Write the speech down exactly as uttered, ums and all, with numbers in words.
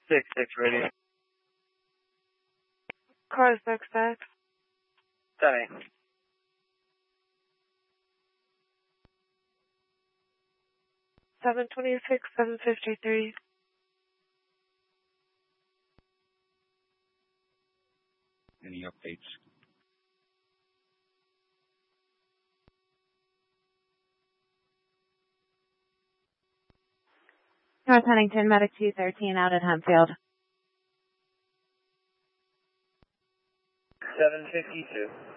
six six ready. Car six six. Sorry. seven twenty-six, seven fifty-three. Any updates? North Huntington, Medic two thirteen out at Hempfield. seven fifty-two.